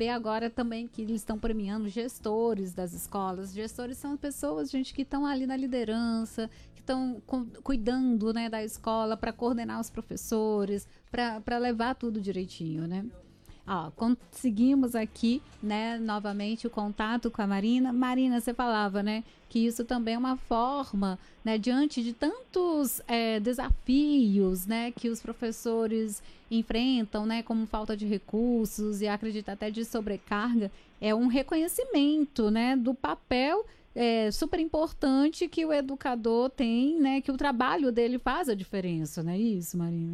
saber agora também que eles estão premiando gestores das escolas. Gestores são pessoas, gente, que estão ali na liderança, que estão cuidando, né, da escola para coordenar os professores, para levar tudo direitinho, né? Ó, conseguimos aqui, né, novamente o contato com a Marina. Marina, você falava, né, que isso também é uma forma, né, diante de tantos desafios, né, que os professores enfrentam, né, como falta de recursos e acredito até de sobrecarga, é um reconhecimento, né, do papel super importante que o educador tem, né, que o trabalho dele faz a diferença, não é isso, Marina?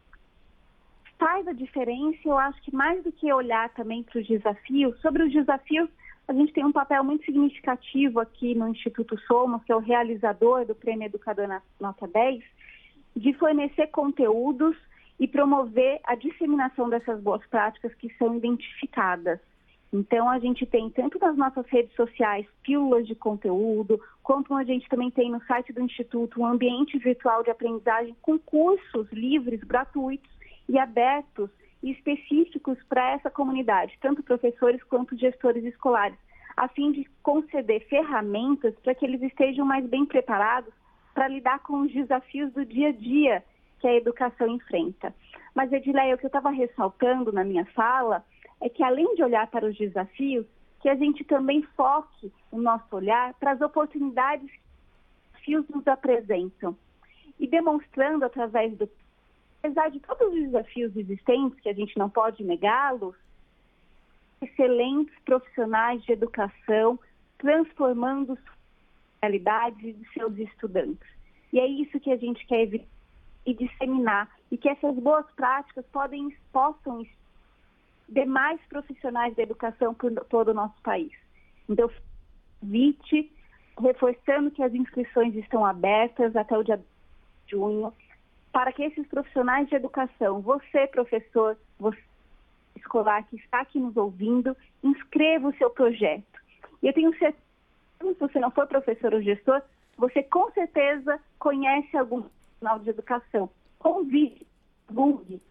Faz a diferença, eu acho que mais do que olhar também para os desafios, sobre os desafios, a gente tem um papel muito significativo aqui no Instituto Somos, que é o realizador do Prêmio Educador Nota 10, de fornecer conteúdos e promover a disseminação dessas boas práticas que são identificadas. Então, a gente tem tanto nas nossas redes sociais pílulas de conteúdo, quanto a gente também tem no site do Instituto um ambiente virtual de aprendizagem com cursos livres, gratuitos, e abertos e específicos para essa comunidade, tanto professores quanto gestores escolares, a fim de conceder ferramentas para que eles estejam mais bem preparados para lidar com os desafios do dia a dia que a educação enfrenta. Mas, Edileia, o que eu estava ressaltando na minha fala é que, além de olhar para os desafios, que a gente também foque o nosso olhar para as oportunidades que os desafios nos apresentam e demonstrando através do apesar de todos os desafios existentes, que a gente não pode negá-los, excelentes profissionais de educação transformando a realidade de seus estudantes. E é isso que a gente quer evitar e disseminar, e que essas boas práticas possam demais profissionais da educação por todo o nosso país. Então, convite, reforçando que as inscrições estão abertas até o dia de junho, para que esses profissionais de educação, você, professor, você, escolar que está aqui nos ouvindo, inscreva o seu projeto. E eu tenho certeza, se você não for professor ou gestor, você com certeza conhece algum profissional de educação. Convide, divulgue.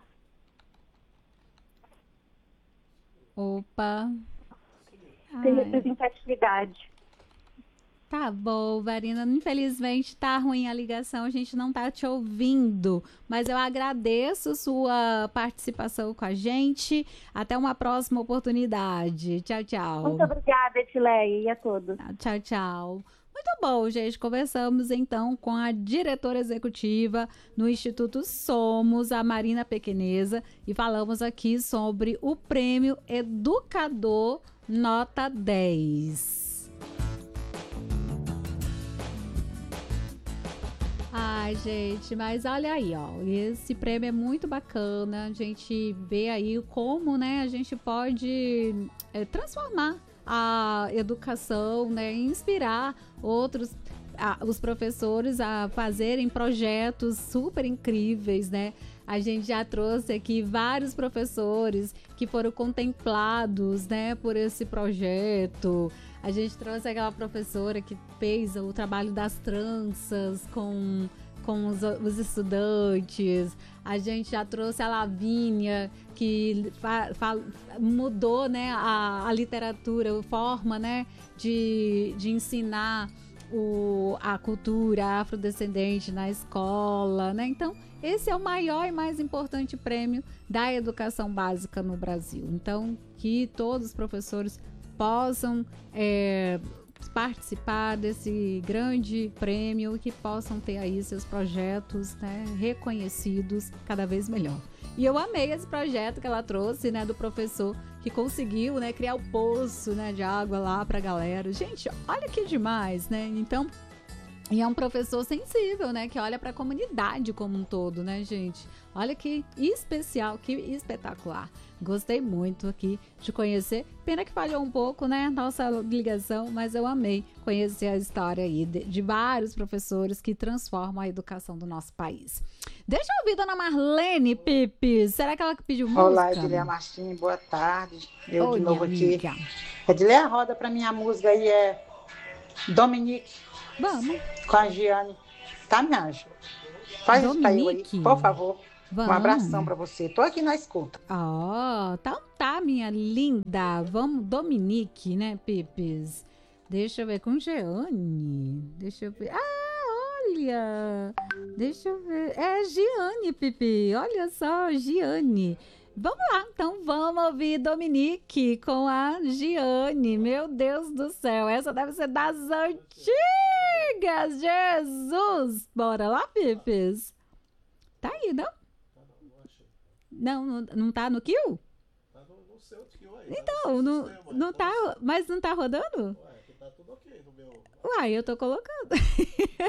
Opa! Tem representatividade. Tá bom, Marina. Infelizmente tá ruim a ligação, a gente não tá te ouvindo, mas eu agradeço sua participação com a gente. Até uma próxima oportunidade. Tchau, tchau. Muito obrigada, Edileia, e a todos. Tchau, tchau. Muito bom, gente. Conversamos então com a diretora executiva no Instituto Somos, a Marina Pequeneza, e falamos aqui sobre o Prêmio Educador Nota 10. Ai, gente, mas olha aí, ó, esse prêmio é muito bacana, a gente vê aí como, né, a gente pode transformar a educação, né, inspirar os professores a fazerem projetos super incríveis, né? A gente já trouxe aqui vários professores que foram contemplados, né, por esse projeto. A gente trouxe aquela professora que fez o trabalho das tranças com os estudantes. A gente já trouxe a Lavínia, que mudou, né, a literatura, a forma, né, de ensinar a cultura afrodescendente na escola, né? Então, esse é o maior e mais importante prêmio da educação básica no Brasil. Então, que todos os professores possam participar desse grande prêmio e que possam ter aí seus projetos, né, reconhecidos cada vez melhor. E eu amei esse projeto que ela trouxe, né, do professor que conseguiu, né, criar o poço, né, de água lá pra galera. Gente, olha que demais, né? Então, e é um professor sensível, né, que olha para a comunidade como um todo, né, gente? Olha que especial, que espetacular. Gostei muito aqui de conhecer. Pena que falhou um pouco, né, nossa ligação, mas eu amei conhecer a história aí de vários professores que transformam a educação do nosso país. Deixa eu ouvir Dona Marlene Pipe. Será que ela pediu música? Olá, Edileia Martins, boa tarde. Eu Oi, de novo aqui. amiga. Edileia, roda para minha música aí é Dominique. Vamos. Com a Giane. Tá, minha anjo? Faz isso pra eu aí, por favor. Um abração para você. Tô aqui na escuta. Então tá, minha linda. Vamos, Dominique, né, Pipes? Deixa eu ver, com Jeane. Deixa eu ver. Olha! Deixa eu ver. É Giane, Pipi. Olha só, Giane. Vamos lá, então vamos ouvir Dominique com a Giane. Meu Deus do céu, essa deve ser das antigas. Jesus! Bora lá, Pipes? Tá aí, não? Não tá no kill? Tá no seu kill aí. Então, não tá, mas não tá rodando? Ué, aqui tá tudo ok no meu. Uai, eu tô colocando.